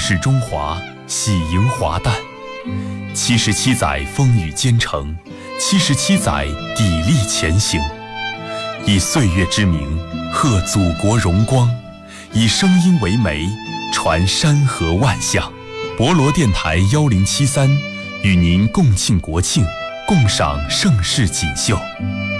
视中华，喜迎华诞。77载风雨兼程，77载砥砺前行。以岁月之名，贺祖国荣光；以声音为媒，传山河万象。博罗电台1073，与您共庆国庆，共赏盛世锦绣。